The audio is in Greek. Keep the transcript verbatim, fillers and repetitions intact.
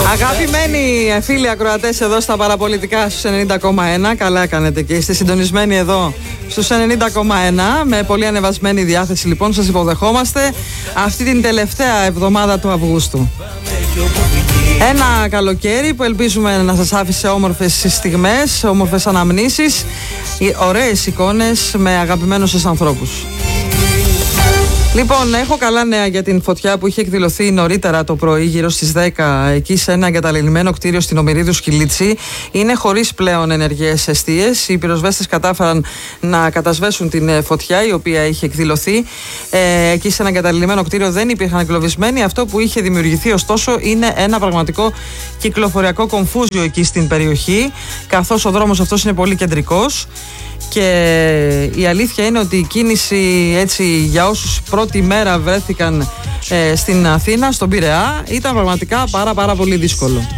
Αγαπημένοι φίλοι ακροατές εδώ στα παραπολιτικά στους ενενήντα κόμμα ένα, καλά κάνετε και είστε συντονισμένοι εδώ στους ενενήντα κόμμα ένα με πολύ ανεβασμένη διάθεση. Λοιπόν, σας υποδεχόμαστε αυτή την τελευταία εβδομάδα του Αυγούστου. Ένα καλοκαίρι που ελπίζουμε να σας άφησε όμορφες στιγμές, όμορφες αναμνήσεις, ωραίες εικόνες με αγαπημένους σας ανθρώπους. Λοιπόν, έχω καλά νέα για την φωτιά που είχε εκδηλωθεί νωρίτερα το πρωί, γύρω στις δέκα, εκεί σε ένα εγκαταλελειμμένο κτίριο στην Ομηρίδου Σκυλίτσι. Είναι χωρίς πλέον ενεργές εστίες. Οι πυροσβέστες κατάφεραν να κατασβέσουν την φωτιά η οποία είχε εκδηλωθεί. Ε, εκεί σε ένα εγκαταλελειμμένο κτίριο δεν υπήρχαν εγκλωβισμένοι. Αυτό που είχε δημιουργηθεί ωστόσο είναι ένα πραγματικό κυκλοφοριακό κομφούζιο εκεί στην περιοχή, καθώς ο δρόμος αυτός είναι πολύ κεντρικός. Και η αλήθεια είναι ότι η κίνηση, έτσι, για όσους πρώτη μέρα βρέθηκαν ε, στην Αθήνα, στον Πειραιά, ήταν πραγματικά πάρα πάρα πολύ δύσκολο.